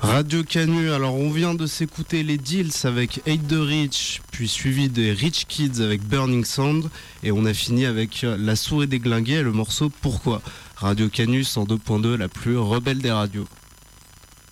Radio Canu, alors on vient de s'écouter les Deals avec Hate the Rich, puis suivi des Rich Kids avec Burning Sound, et on a fini avec La Souris déglinguée et le morceau Pourquoi. Radio Canu 102.2, la plus rebelle des radios.